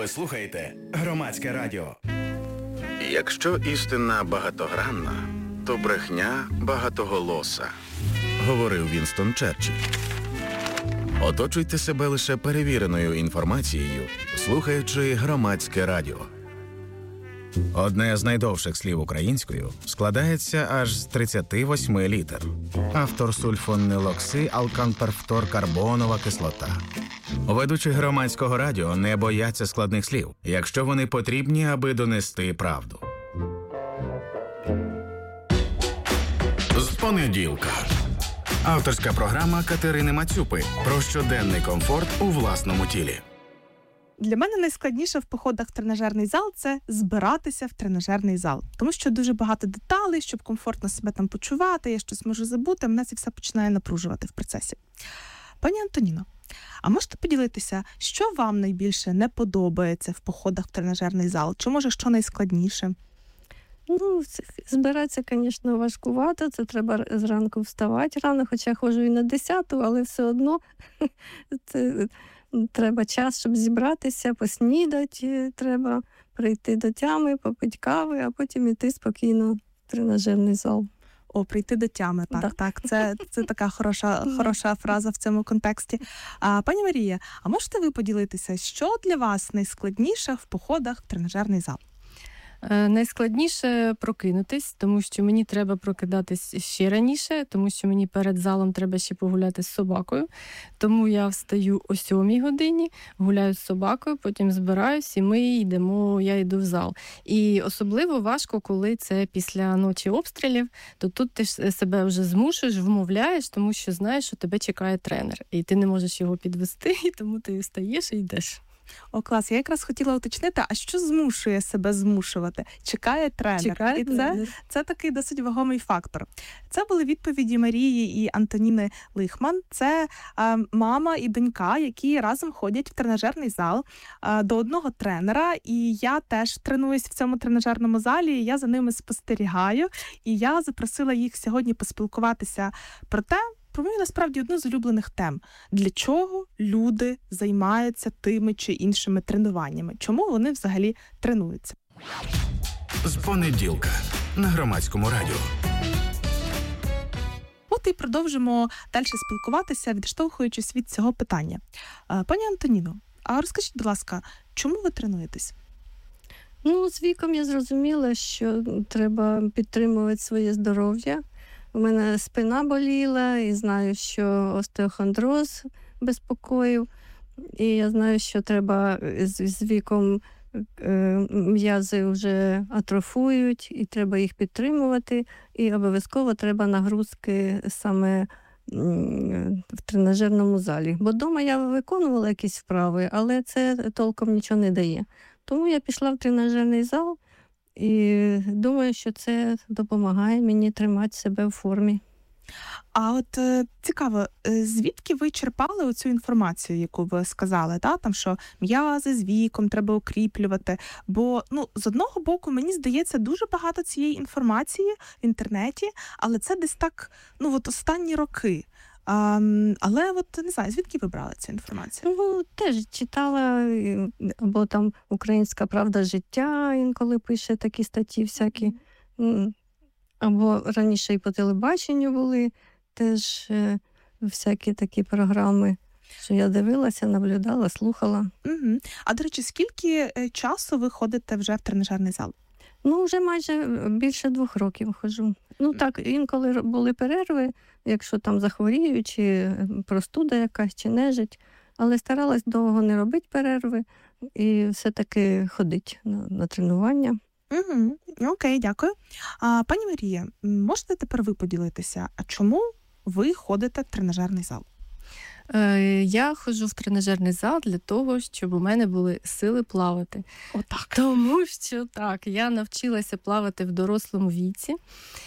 Ви слухаєте Громадське радіо. Якщо істина багатогранна, то брехня багатоголоса, говорив Вінстон Черчилль. Оточуйте себе лише перевіреною інформацією, слухаючи Громадське радіо. Одне з найдовших слів українською складається аж з 38 літер. Автор сульфонилоксиалканперфторкарбонова кислота. Ведучі Громадського радіо не бояться складних слів, якщо вони потрібні, аби донести правду. З понеділка. Авторська програма Катерини Мацюпи про щоденний комфорт у власному тілі. Для мене найскладніше в походах в тренажерний зал – це збиратися в тренажерний зал. Тому що дуже багато деталей, щоб комфортно себе там почувати, я щось можу забути, мене це все починає напружувати в процесі. Пані Антоніно, а можете поділитися, що вам найбільше не подобається в походах в тренажерний зал? Чи, може, що найскладніше? Збиратися, звісно, важкувато, це треба зранку вставати рано, хоча я ходжу і на 10-ту, але все одно це треба час, щоб зібратися, поснідати, треба прийти до тями, попити кави, а потім іти спокійно в тренажерний зал. О, прийти до тями, так. Це така хороша фраза в цьому контексті. Пані Марія, а можете ви поділитися, що для вас найскладніше в походах в тренажерний зал? Найскладніше прокинутись, тому що мені треба прокидатись ще раніше, тому що мені перед залом треба ще погуляти з собакою. Тому я встаю о 7 годині, гуляю з собакою, потім збираюсь і я йду в зал. І особливо важко, коли це після ночі обстрілів, то тут ти себе вже змушуєш, вмовляєш, тому що знаєш, що тебе чекає тренер. І ти не можеш його підвести, і тому ти встаєш і йдеш. О, клас. Я якраз хотіла уточнити, а що змушує себе змушувати? Чекає тренер. І це такий досить вагомий фактор. Це були відповіді Марії і Антоніни Лихман. Це мама і донька, які разом ходять в тренажерний зал до одного тренера. І я теж тренуюсь в цьому тренажерному залі, і я за ними спостерігаю. І я запросила їх сьогодні поспілкуватися про мою, насправді, одну з улюблених тем. Для чого люди займаються тими чи іншими тренуваннями? Чому вони взагалі тренуються? З понеділка на Громадському радіо. От і продовжимо далі спілкуватися, відштовхуючись від цього питання. Пані Антоніно, а розкажіть, будь ласка, чому ви тренуєтесь? З віком я зрозуміла, що треба підтримувати своє здоров'я. У мене спина боліла, і знаю, що остеохондроз безпокоїв. І я знаю, що треба з віком м'язи вже атрофують, і треба їх підтримувати. І обов'язково треба нагрузки саме в тренажерному залі. Бо вдома я виконувала якісь вправи, але це толком нічого не дає. Тому я пішла в тренажерний зал. І думаю, що це допомагає мені тримати себе в формі. А от цікаво, звідки ви черпали оцю інформацію, яку ви сказали, там, що м'язи з віком треба укріплювати? Бо, з одного боку, мені здається, дуже багато цієї інформації в інтернеті, але це десь так, останні роки. Але не знаю, звідки ви брали цю інформацію? Теж читала, або там «Українська правда життя» інколи пише такі статті всякі. Або раніше і по телебаченню були теж всякі такі програми, що я дивилася, наблюдала, слухала. Угу. А, до речі, скільки часу ви ходите вже в тренажерний зал? Вже майже більше 2 років ходжу. Так, інколи були перерви, якщо там захворію, чи простуда якась, чи нежить. Але старалась довго не робити перерви і все-таки ходити на тренування. Угу. Окей, дякую. Пані Марія, можете тепер ви поділитися, а чому ви ходите в тренажерний зал? Я ходжу в тренажерний зал для того, щоб у мене були сили плавати. Отак. Тому що я навчилася плавати в дорослому віці.